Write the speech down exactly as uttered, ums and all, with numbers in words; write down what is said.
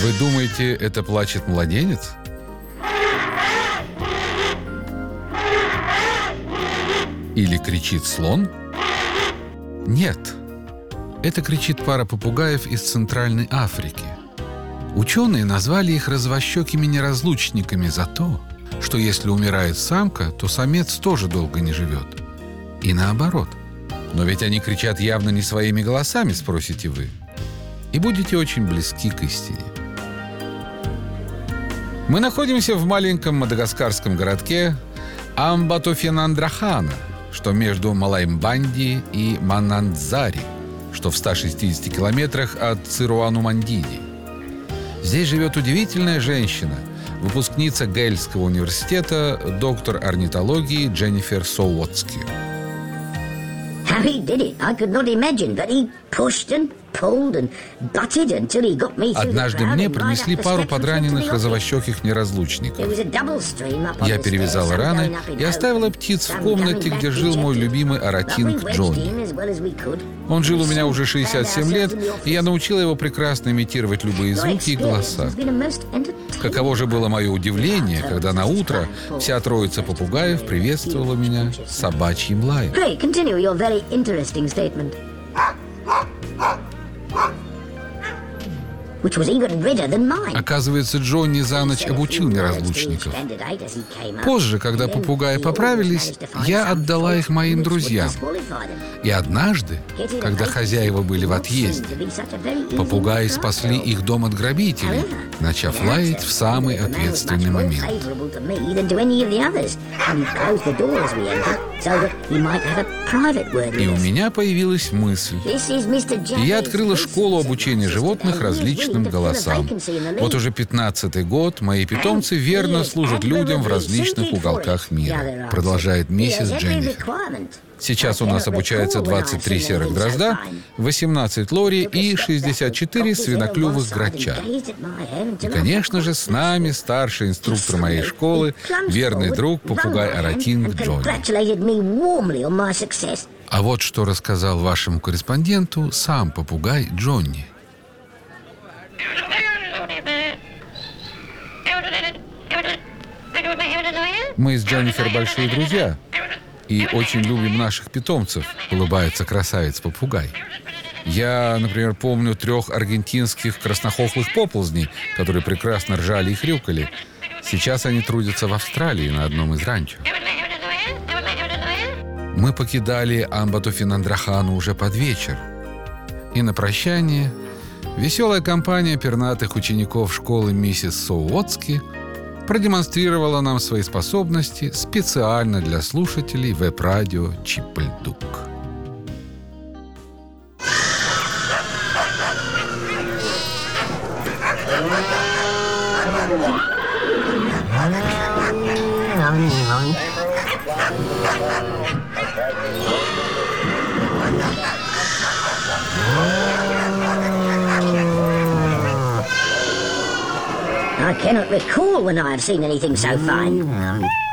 Вы думаете, это плачет младенец? Или кричит слон? Нет. Это кричит пара попугаев из Центральной Африки. Ученые назвали их развощекими неразлучниками за то, что если умирает самка, то самец тоже долго не живет. И наоборот. Но ведь они кричат явно не своими голосами, спросите вы. И будете очень близки к истине. Мы находимся в маленьком мадагаскарском городке Амбатофенандрахана, что между Малаймбанди и Манандзари, что в ста шестидесяти километрах от Цируану-Мандиди. Здесь живет удивительная женщина, выпускница Гельского университета, доктор орнитологии Дженнифер Соуотски. Однажды мне принесли пару подраненных розовощеких неразлучников. Я перевязала раны и оставила птиц в комнате, где жил мой любимый оратинг Джонни. Он жил у меня уже шестьдесят семь лет, и я научила его прекрасно имитировать любые звуки и голоса. Каково же было мое удивление, когда на утро вся троица попугаев приветствовала меня собачьим лаем. Оказывается, Джонни за ночь обучил неразлучников. Позже, когда попугаи поправились, я отдала их моим друзьям. И однажды, когда хозяева были в отъезде, попугаи спасли их дом от грабителей, начав лаять в самый ответственный момент. И у меня появилась мысль. И я открыла школу обучения животных различным голосам. Вот уже пятнадцатый год мои питомцы верно служат людям в различных уголках мира, продолжает миссис Дженнифер. Сейчас у нас обучается двадцать три серых дрозда, восемнадцать лори и шестьдесят четыре свиноклювых грача. И, конечно же, с нами старший инструктор моей школы, верный друг попугай-оратинг Джонни. А вот что рассказал вашему корреспонденту сам попугай Джонни. Мы с Дженнифер большие друзья и очень любим наших питомцев, улыбается красавец-попугай. Я, например, помню трех аргентинских краснохохлых поползней, которые прекрасно ржали и хрюкали. Сейчас они трудятся в Австралии на одном из ранчо. Мы покидали Амбатофенандрахану уже под вечер. И на прощание веселая компания пернатых учеников школы миссис Соуотски продемонстрировала нам свои способности специально для слушателей веб-радио Чип-Ль-Дук. I cannot recall when I have seen anything so fine.